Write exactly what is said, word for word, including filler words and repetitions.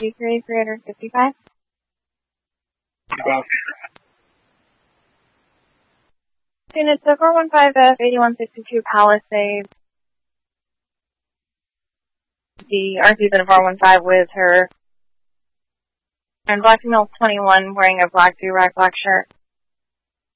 G three three fifty-five. Units to four one five F eighty-one sixty-two Palisades. The R C's in a four one five with her. And black female twenty-one wearing a black do-rag black shirt.